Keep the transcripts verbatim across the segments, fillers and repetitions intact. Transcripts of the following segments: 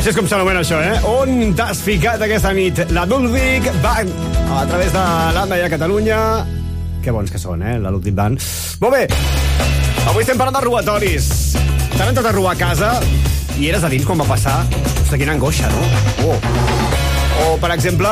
Així és com s'anomena això, eh? On t'has ficat aquesta nit? La Ludwig Band, a través de l'Anda i a Catalunya. Que bons que són, eh? La Ludwig Band. Molt bé, avui estem parlant de robatoris. T'han entrat a robar a casa i eres a dins quan va passar. Ostres, quina angoixa, no? Oh. O, per exemple,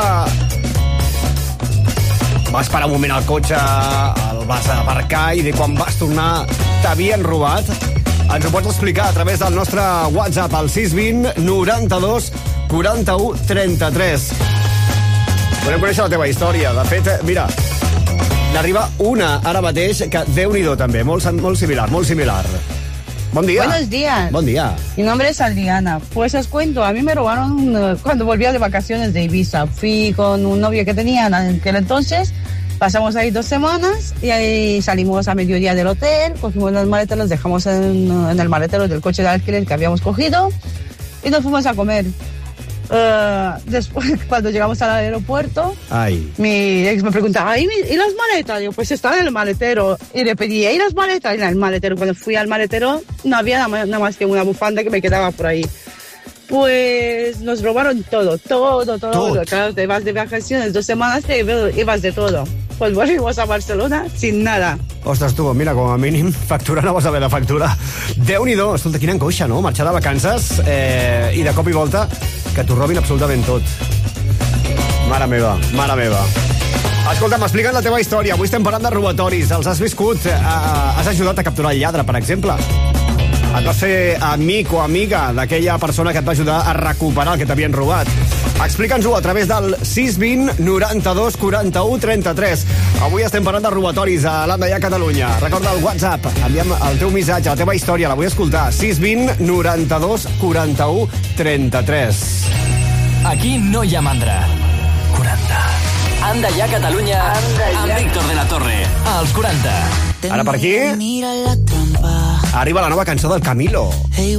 vas parar un moment al cotxe, el vas aparcar i de quan vas tornar t'havien robat. Ens ho pots explicar a través del nostre WhatsApp al sis vint noranta-dos quaranta-u trenta-tres. Volem conèixer la teva història. De fet, mira, n'arriba una ara mateix que Déu-n'hi-do també, molt, molt similar, molt similar. Bon día. Buenos días. Buen día. Mi nombre es Adriana. Pues os cuento, a mí me robaron uh, cuando volvía de vacaciones de Ibiza. Fui con un novio que tenía en aquel entonces. Pasamos ahí dos semanas y ahí salimos a mediodía del hotel, cogimos las maletas, las dejamos en, en el maletero del coche de alquiler que habíamos cogido y nos fuimos a comer. Uh, después, cuando llegamos al aeropuerto, Ay. mi ex me preguntaba, ¿y, ¿y las maletas? Digo, pues están en el maletero. Y le pedí, ¿y las maletas? Y en el maletero. Cuando fui al maletero, no había nada más, nada más que una bufanda que me quedaba por ahí. Pues nos robaron todo, todo, todo. Tot. Claro, te vas de vacaciones, dos semanas te ibas de todo. Pues volvimos a Barcelona sin nada. Ostres, tu, mira, com a mínim, facturar no vas haver de facturar. Déu-n'hi-do, escolta, quina angoixa, no? Marxar de vacances eh, i de cop i volta que t'ho robin absolutament tot. Mare meva, mare meva. Escolta, m'explica't la teva història. Avui estem parlant de robatoris. Els has viscut? Eh, has ajudat a capturar el lladre, per exemple? Et vas fer amic o amiga d'aquella persona que et va ajudar a recuperar el que t'havien robat? Explica'ns-ho a través del sis vint noranta-dos quaranta-u trenta-tres. Avui estem parlant de robatoris a l'Anda i a Catalunya. Recorda el WhatsApp, envia'm el teu missatge, la teva història, la vull escoltar. sis vint noranta-dos quaranta-u trenta-tres. Aquí no hi ha mandra. quaranta. Anda i a Catalunya amb Víctor de la Torre. Als quaranta. Ara per aquí arriba la nova cançó del Camilo.